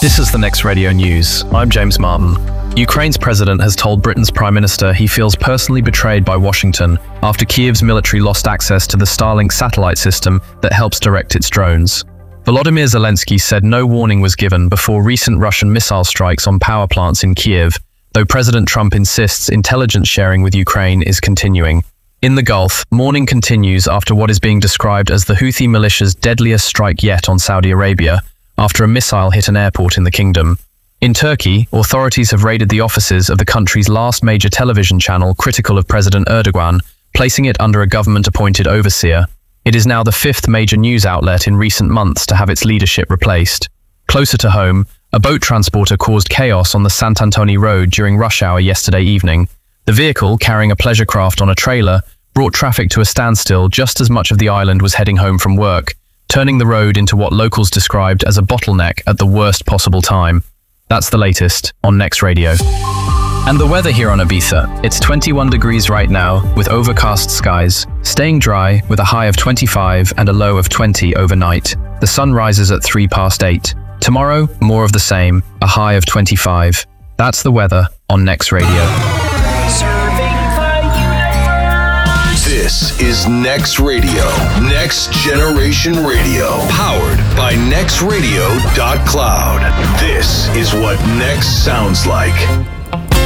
This is the Next Radio News. I'm James Martin. Ukraine's president has told Britain's Prime Minister he feels personally betrayed by Washington after Kiev's military lost access to the Starlink satellite system that helps direct its drones. Volodymyr Zelensky said no warning was given before recent Russian missile strikes on power plants in Kiev, though President Trump insists intelligence sharing with Ukraine is continuing. In the Gulf, mourning continues after what is being described as the Houthi militia's deadliest strike yet on Saudi Arabia, after a missile hit an airport in the kingdom. In Turkey, authorities have raided the offices of the country's last major television channel critical of President Erdogan, placing it under a government-appointed overseer. It is now the fifth major news outlet in recent months to have its leadership replaced. Closer to home, a boat transporter caused chaos on the Sant'Antoni Road during rush hour yesterday evening. The vehicle, carrying a pleasure craft on a trailer, brought traffic to a standstill just as much of the island was heading home from work, turning the road into what locals described as a bottleneck at the worst possible time. That's the latest on Next Radio. And the weather here on Ibiza. It's 21 degrees right now, with overcast skies, staying dry with a high of 25 and a low of 20 overnight. The sun rises at 8:03. Tomorrow, more of the same, a high of 25. That's the weather on Next Radio. This is Next Radio, Next Generation Radio, powered by nextradio.cloud. This is what Next sounds like.